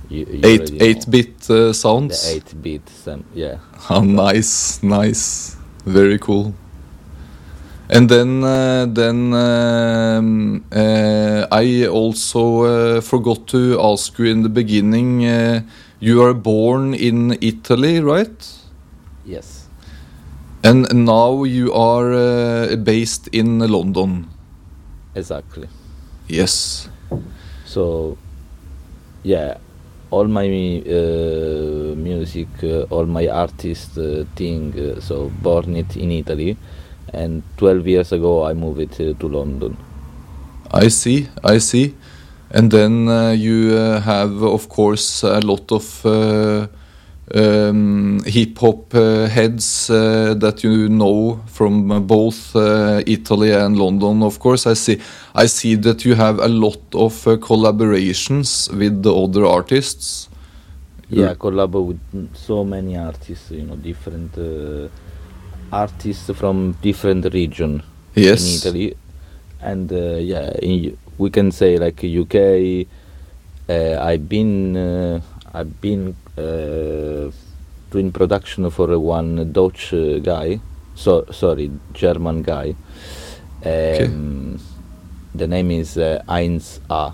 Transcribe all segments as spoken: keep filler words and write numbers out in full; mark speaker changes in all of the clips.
Speaker 1: You, you
Speaker 2: Eight
Speaker 1: already know.
Speaker 2: eight bit uh,
Speaker 1: The
Speaker 2: sounds.
Speaker 1: eight bit, um, yeah.
Speaker 2: Oh, nice, nice, very cool. And then, uh, then um, uh, I also uh, forgot to ask you in the beginning. Uh, you are born in Italy, right?
Speaker 1: Yes.
Speaker 2: And now you are uh, based in London.
Speaker 1: Exactly.
Speaker 2: Yes.
Speaker 1: So, yeah, all my uh, music, uh, all my artist uh, thing, uh, so born it in Italy, and twelve years ago I moved it uh, to London.
Speaker 2: I see, I see. And then uh, you uh, have, of course, a lot of uh, um, hip hop uh, heads uh, that you know from uh, both uh, Italy and London. Of course, I see. I see that you have a lot of uh, collaborations with the other artists.
Speaker 1: Yeah, collab with so many artists, you know, different uh, artists from different region
Speaker 2: Yes.
Speaker 1: in Italy, and uh, yeah, in, we can say like U K. Uh, I've been uh, I've been uh, doing production for one Dutch uh, guy, so sorry, German guy. Um, The name is uh, Heinz A.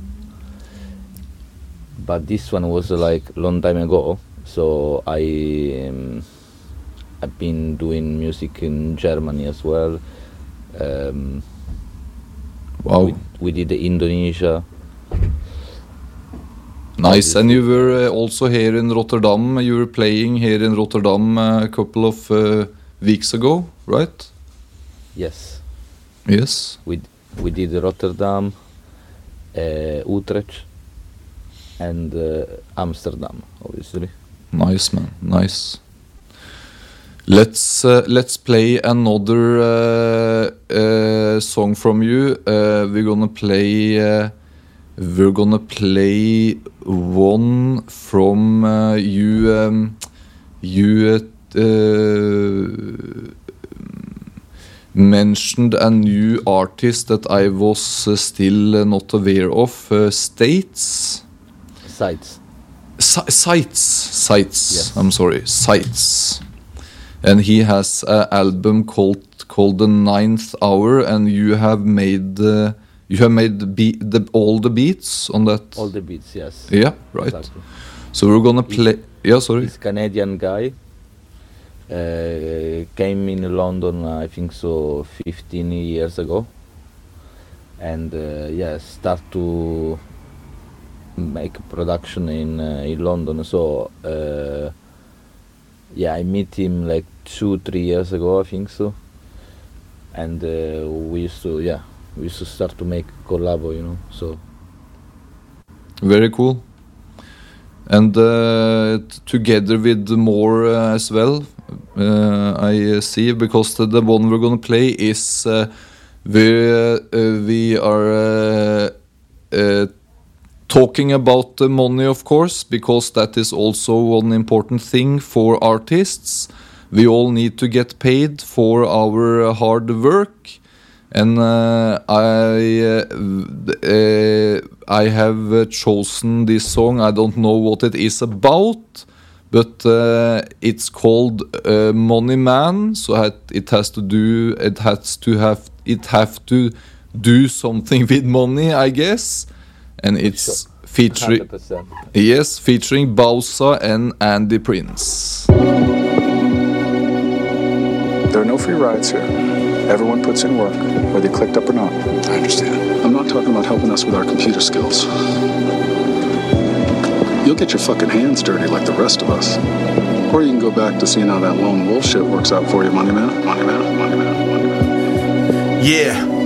Speaker 1: But this one was uh, like long time ago, so I um, I've been doing music in Germany as well. Um,
Speaker 2: Wow.
Speaker 1: we, we did Indonesia.
Speaker 2: Nice. And you were uh, also here in Rotterdam. You were playing here in Rotterdam uh, a couple of uh, weeks ago, right?
Speaker 1: Yes,
Speaker 2: Yes.
Speaker 1: we we did Rotterdam, uh, Utrecht, and uh, Amsterdam, obviously.
Speaker 2: Nice, man. Nice. Let's uh, let's play another uh, uh, song from you. Uh, we're gonna play. Uh, we're gonna play one from uh, you. Um, you uh, mentioned a new artist that I was uh, still uh, not aware of. Uh, States.
Speaker 1: Sites.
Speaker 2: Si- sites. Sites.
Speaker 1: Yes.
Speaker 2: I'm sorry. Sites. And he has an album called called The Ninth Hour, and you have made uh, you have made the, be- the all the beats on that.
Speaker 1: All the beats, yes.
Speaker 2: Yeah, right.
Speaker 1: Exactly.
Speaker 2: So we're gonna play. Yeah, sorry.
Speaker 1: This Canadian guy uh, came in London, I think so, fifteen years ago, and uh, yeah, start to make production in uh, in London. So uh, yeah, I met him like two, three years ago, I think so, and uh, we used to yeah, we used to start to make collabo, you know. So
Speaker 2: Very cool. And uh, t- together with more uh, as well, uh, I uh, see, because the, the one we're gonna play is uh, we uh, uh, we are uh, uh, talking about the money, of course, because that is also one important thing for artists. We all need to get paid for our uh, hard work. And uh, I uh, uh, I have uh, chosen this song. I don't know what it is about, but uh, it's called uh, Money Man. So it, it has to do it has to have it have to do something with money, I guess. And it's
Speaker 1: Sure. one
Speaker 2: featuring
Speaker 1: hundred percent.
Speaker 2: yes, featuring Bowser and Andy Prince.
Speaker 3: There are no free rides here. Everyone puts in work, whether you clicked up or not.
Speaker 4: I understand. I'm not talking about helping us with our computer skills. You'll get your fucking hands dirty like the rest of us. Or you can go back to seeing how that lone wolf shit works out for you, money man. Money man, money man, money man.
Speaker 5: Yeah.